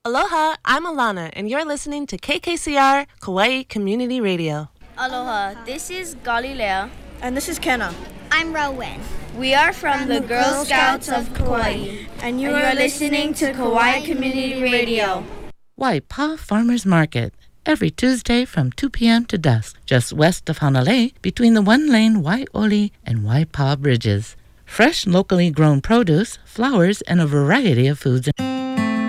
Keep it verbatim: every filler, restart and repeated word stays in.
Aloha, I'm Alana, and you're listening to K K C R Kauai Community Radio. Aloha, this is Galilea. And this is Kenna. I'm Rowan. We are from, from the, the Girl, Girl Scouts, Scouts of Kauai. And you and are, are listening to Kauai Community Radio. Waipawa Farmers Market, every Tuesday from two p.m. to dusk, just west of Hanalei, between the one-lane Waioli and Waipawa bridges. Fresh, locally grown produce, flowers, and a variety of foods.